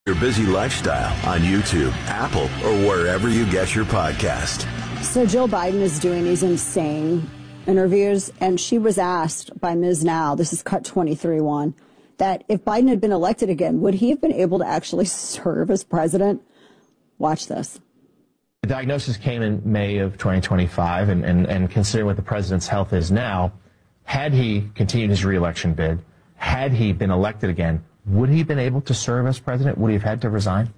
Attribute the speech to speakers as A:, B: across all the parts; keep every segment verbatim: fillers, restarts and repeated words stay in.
A: Your busy lifestyle on YouTube, Apple, or wherever you get your podcast.
B: So Jill Biden is doing these insane interviews, and she was asked by Miz Now, this is cut twenty-three one, that if Biden had been elected again, would he have been able to actually serve as president? Watch this.
C: The diagnosis came in May of twenty twenty-five, and, and, and considering what the president's health is now, had he continued his reelection bid, had he been elected again, would he have been able to serve as president? Would he have had to resign?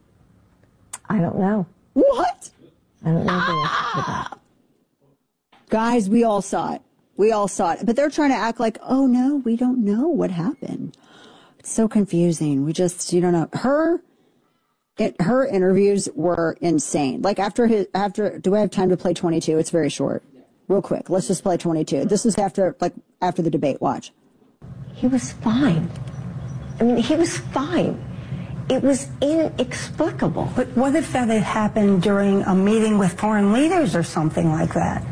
D: I don't know.
B: What?
D: I don't know the answer to that.
B: Guys, we all saw it. We all saw it. But they're trying to act like, oh, no, we don't know what happened. It's so confusing. We just, you don't know. Her, it, her interviews were insane. Like after his, after, do I have time to play twenty-two? It's very short. Real quick. Let's just play twenty-two. This is after, like, after the debate. Watch.
D: He was fine. I mean, he was fine. It was inexplicable.
E: But what if that had happened during a meeting with foreign leaders or something like that?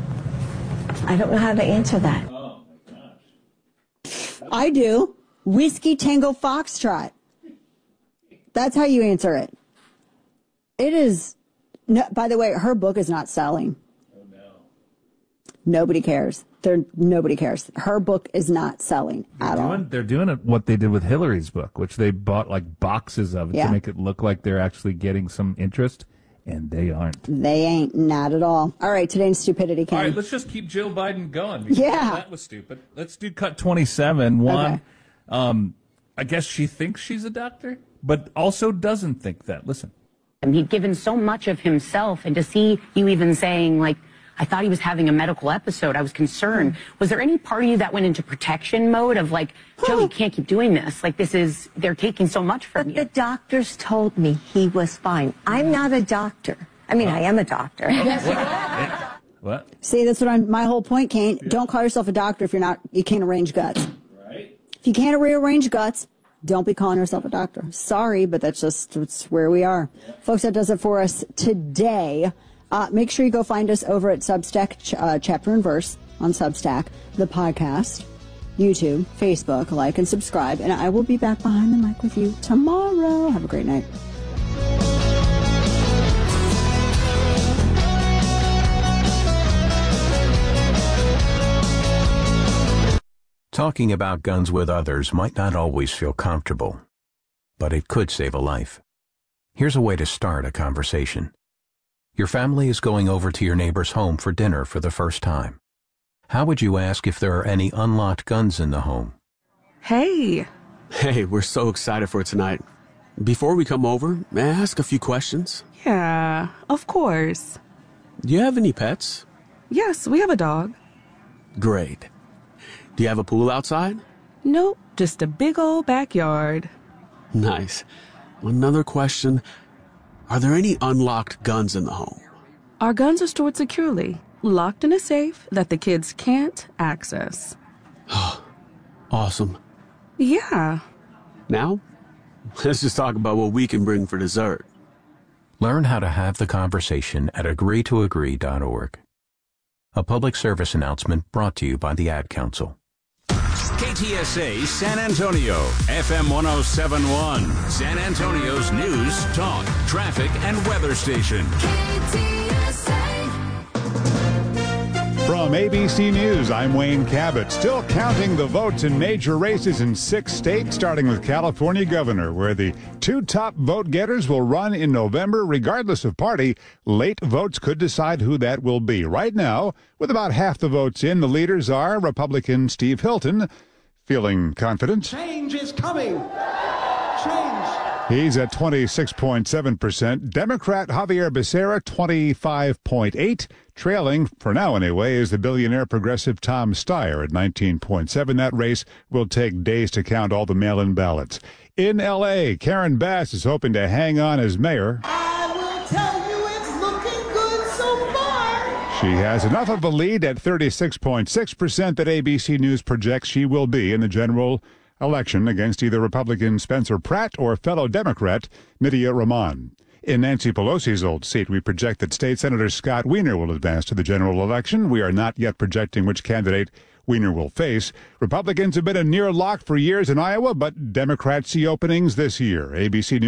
D: I don't know how to answer that.
F: Oh, my gosh.
B: I do. Whiskey Tango Foxtrot. That's how you answer it. It is, no, by the way, her book is not selling.
F: Oh, no.
B: Nobody cares. They're, nobody cares. Her book is not selling
G: they're
B: at
G: doing,
B: all.
G: They're doing it what they did with Hillary's book, which they bought like boxes of it
B: Yeah.
G: to make it look like they're actually getting some interest, and they aren't.
B: They ain't, not at all. All right, today's stupidity, Ken.
G: All right, let's just keep Jill Biden going. because
B: Yeah.
G: That was stupid. Let's do cut twenty-seven. One,
B: Okay.
G: um, I guess she thinks she's a doctor, but also doesn't think that. Listen.
H: And he'd given so much of himself, and to see you even saying, like, I thought he was having a medical episode, I was concerned. Was there any part of you that went into protection mode of like, Joe, you can't keep doing this. Like, this is, they're taking so much from
D: But
H: you.
D: the doctors told me he was fine. I'm not a doctor. I mean, I am a doctor.
G: What?
B: See, that's what I'm, my whole point, Kane. Don't call yourself a doctor if you're not, you can't arrange guts.
F: Right?
B: If you can't rearrange guts, don't be calling yourself a doctor. Sorry, but that's just that's where we are. Folks, that does it for us today. Uh, make sure you go find us over at Substack, ch- uh, Chapter and Verse on Substack, the podcast, YouTube, Facebook. Like and subscribe. And I will be back behind the mic with you tomorrow. Have a great night.
I: Talking about guns with others might not always feel comfortable, but it could save a life. Here's a way to start a conversation. Your family is going over to your neighbor's home for dinner for the first time. How would you ask if there are any unlocked guns in the home?
J: Hey.
K: Hey, we're so excited for tonight. Before we come over, may I ask a few questions?
J: Yeah, of course.
K: Do you have any pets?
J: Yes, we have a dog.
K: Great. Do you have a pool outside?
J: Nope, just a big old backyard.
K: Nice. Another question. Are there any unlocked guns in the home?
J: Our guns are stored securely, locked in a safe that the kids can't access.
K: Awesome.
J: Yeah.
K: Now, let's just talk about what we can bring for dessert.
I: Learn how to have the conversation at agree to agree dot org. A public service announcement brought to you by the Ad Council.
L: K T S A San Antonio, F M one oh seven point one, San Antonio's news, talk, traffic, and weather station. K T S A.
M: From A B C News, I'm Wayne Cabot. Still counting the votes in major races in six states, starting with California governor, where the two top vote getters will run in November. Regardless of party, late votes could decide who that will be. Right now, with about half the votes in, the leaders are Republican Steve Hilton, feeling confident.
N: Change is coming. Change.
M: He's at twenty-six point seven percent. Democrat Javier Becerra, twenty-five point eight. Trailing, for now anyway, is the billionaire progressive Tom Steyer at nineteen point seven. That race will take days to count all the mail-in ballots. In L A, Karen Bass is hoping to hang on as mayor.
N: I will tell you it's looking good so far.
M: She has enough of a lead at thirty-six point six percent that A B C News projects she will be in the general election against either Republican Spencer Pratt or fellow Democrat Nydia Rahman. In Nancy Pelosi's old seat, we project that State Senator Scott Wiener will advance to the general election. We are not yet projecting which candidate Wiener will face. Republicans have been a near lock for years in Iowa, but Democrats see openings this year. A B C News